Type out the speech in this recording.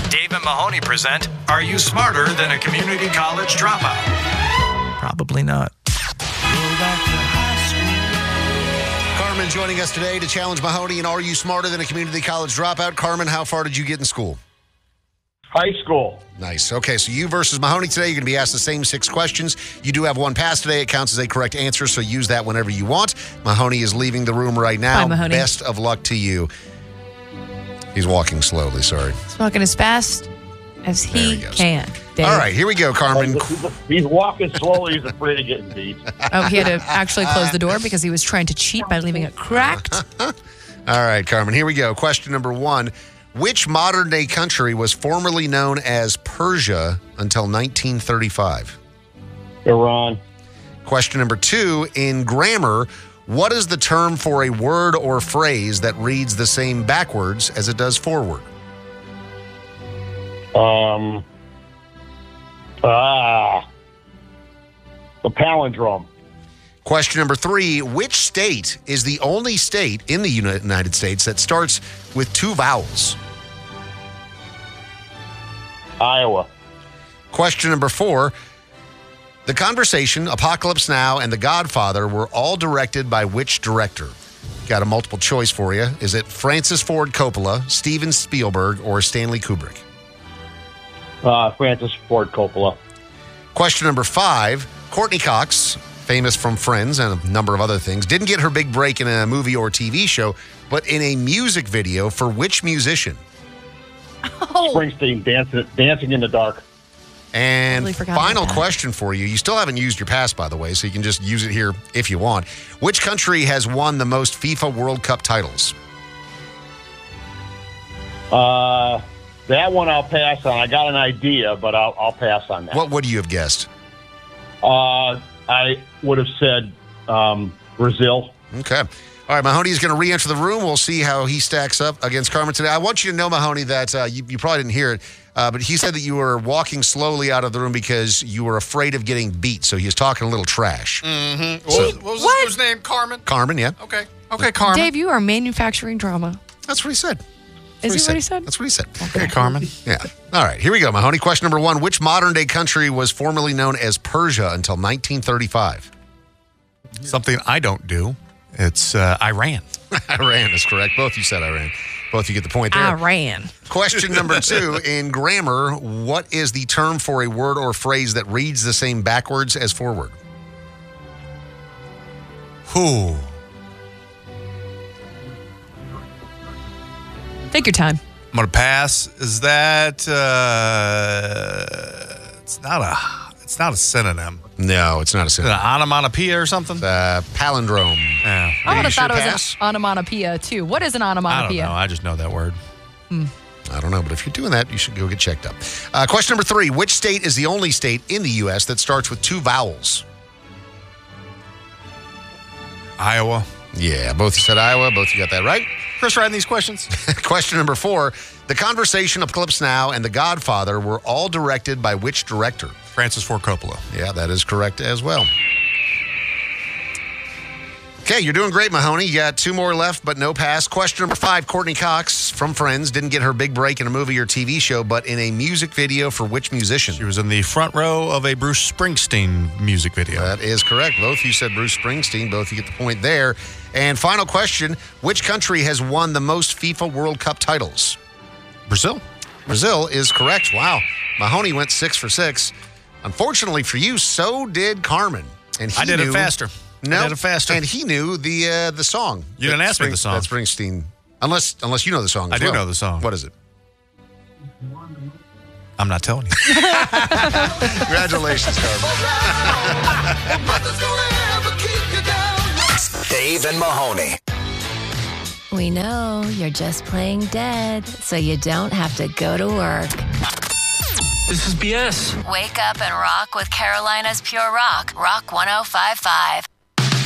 Dave and Mahoney present, Are You Smarter Than a Community College Dropout? Probably not. Carmen joining us today to challenge Mahoney in Are You Smarter Than a Community College Dropout? Carmen, how far did you get in school? High school. Nice. Okay, so you versus Mahoney today. You're going to be asked the same 6 questions. You do have one pass today. It counts as a correct answer, so use that whenever you want. Mahoney is leaving the room right now. Bye, Mahoney. Best of luck to you. He's walking slowly, sorry. He's walking as fast as he can. Dave. All right, here we go, Carmen. He's walking slowly. He's afraid of getting beat. Oh, he had to actually close the door because he was trying to cheat by leaving it cracked. All right, Carmen, here we go. Question number 1. Which modern-day country was formerly known as Persia until 1935? Iran. Question number 2. In grammar, what is the term for a word or phrase that reads the same backwards as it does forward? A palindrome. Question number 3. Which state is the only state in the United States that starts with 2 vowels? Iowa. Question number 4. The Conversation, Apocalypse Now, and The Godfather were all directed by which director? Got a multiple choice for you. Is it Francis Ford Coppola, Steven Spielberg, or Stanley Kubrick? Francis Ford Coppola. Question number 5. Courtney Cox, famous from Friends and a number of other things, didn't get her big break in a movie or TV show, but in a music video for which musician? Oh. Springsteen, Dancing in the Dark. And Totally forgot final about that. question for you. You still haven't used your pass, by the way, so you can just use it here if you want. Which country has won the most FIFA World Cup titles? That one I'll pass on. I got an idea, but I'll pass on that. What would you have guessed? I would have said Brazil. Okay. All right, Mahoney's going to re-enter the room. We'll see how he stacks up against Carmen today. I want you to know, Mahoney, that you probably didn't hear it, but he said that you were walking slowly out of the room because you were afraid of getting beat, so he was talking a little trash. Mm-hmm. What was this dude's name? Carmen? Carmen, yeah. Okay, Carmen. Dave, you are manufacturing drama. That's what he said. Is he what he said? That's what he said. Okay, Carmen. Yeah. All right, here we go, Mahoney. Question number 1. Which modern-day country was formerly known as Persia until 1935? Something I don't do. It's Iran. Iran is correct. Both you said Iran. Both you get the point there. Iran. Question number 2. In grammar, what is the term for a word or phrase that reads the same backwards as forward? Who? Take your time. I'm going to pass. Is that it's not a synonym. No, it's not a Is it synonym. an onomatopoeia or something? Palindrome. Yeah. I would have sure thought it was pass? an onomatopoeia, too. What is an I don't onomatopoeia? know. I just know that word. I don't know, but if you're doing that, you should go get checked up. Question number 3. Which state is the only state in the U.S. that starts with 2 vowels? Iowa. Yeah, both you said Iowa. Both you got that right. Chris writing these questions? Question number 4. The Conversation, Apocalypse Now, and The Godfather were all directed by which director? Francis Ford Coppola. Yeah, that is correct as well. Okay, you're doing great, Mahoney. You got 2 more left, but no pass. Question number 5. Courtney Cox from Friends didn't get her big break in a movie or TV show, but in a music video for which musician? She was in the front row of a Bruce Springsteen music video. That is correct. Both you said Bruce Springsteen. Both you get the point there. And final question. Which country has won the most FIFA World Cup titles? Brazil. Brazil is correct. Wow. Mahoney went 6 for 6. Unfortunately for you, so did Carmen. And I did it faster. No, I did it faster. And he knew the song. You didn't ask me the song. That Springsteen. Unless you know the song. I as do well. know the song. What is it? I'm not telling you. Congratulations, Carmen. Dave and Mahoney. We know you're just playing dead, so you don't have to go to work. This is BS. Wake up and rock with Carolina's Pure Rock, Rock 105.5.